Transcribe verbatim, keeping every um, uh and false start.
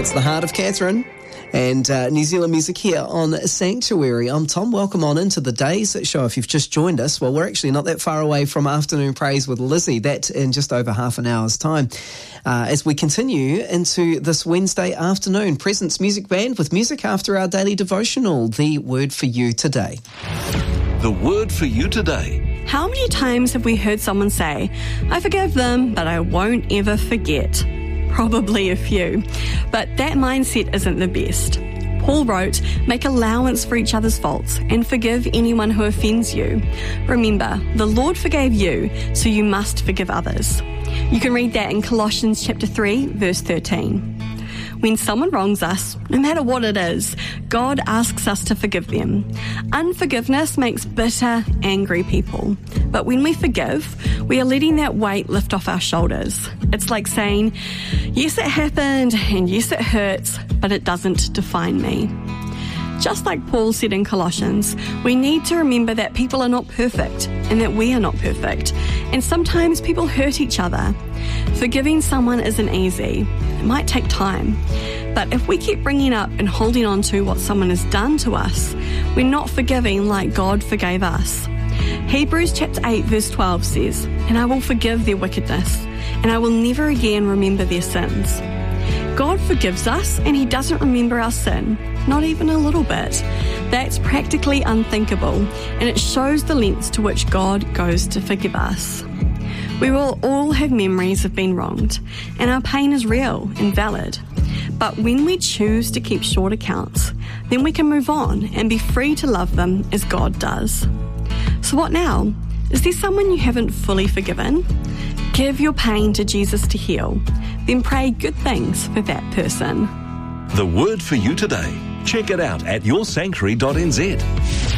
It's the Heart of Catherine and uh, New Zealand music here on Sanctuary. I'm Tom. Welcome on into the Days show. If you've just joined us, well, we're actually not that far away from Afternoon Praise with Lizzie. That in just over half an hour's time. Uh, as we continue into this Wednesday afternoon, Presence Music Band with music after our daily devotional, The Word for You Today. The Word for You Today. How many times have we heard someone say, I forgive them, but I won't ever forget? Probably a few. But that mindset isn't the best. Paul wrote, make allowance for each other's faults and forgive anyone who offends you. Remember, the Lord forgave you, so you must forgive others. You can read that in Colossians chapter three, verse thirteen. When someone wrongs us, no matter what it is, God asks us to forgive them. Unforgiveness makes bitter, angry people. But when we forgive, we are letting that weight lift off our shoulders. It's like saying, yes, it happened, and yes, it hurts, but it doesn't define me. Just like Paul said in Colossians, we need to remember that people are not perfect and that we are not perfect. And sometimes people hurt each other. Forgiving someone isn't easy. It might take time. But if we keep bringing up and holding on to what someone has done to us, we're not forgiving like God forgave us. Hebrews chapter eight verse twelve says, and I will forgive their wickedness, and I will never again remember their sins. God forgives us and he doesn't remember our sin, not even a little bit. That's practically unthinkable, and it shows the lengths to which God goes to forgive us. We will all have memories of being wronged, and our pain is real and valid. But when we choose to keep short accounts, then we can move on and be free to love them as God does. So what now? Is there someone you haven't fully forgiven? Give your pain to Jesus to heal. Then pray good things for that person. The Word for You Today. Check it out at your sanctuary dot n z.